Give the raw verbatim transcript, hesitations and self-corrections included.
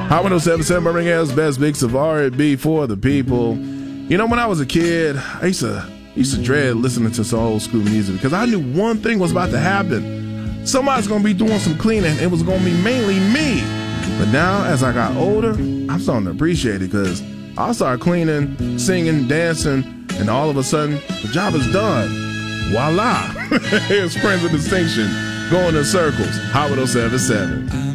Hot one oh seven point seven Birmingham's best mix of R and B for the people. You know, when I was a kid, I used to used to dread listening to some old school music because I knew one thing was about to happen. Somebody's going to be doing some cleaning. It was going to be mainly me. But now, as I got older, I'm starting to appreciate it because I'll start cleaning, singing, dancing, and all of a sudden, the job is done. Voila! Here's Friends of Distinction going in circles. Hot one oh seven point seven.